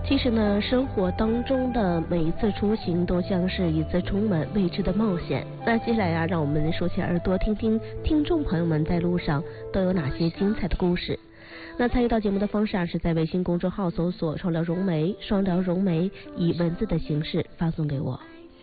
其实呢，生活当中的每一次出行都像是一次充满未知的冒险。那接下来啊，让我们竖起耳朵听听听众朋友们在路上都有哪些精彩的故事。那参与到节目的方式啊，是在微信公众号搜索“双聊融媒”，双聊融媒，以文字的形式发送给我。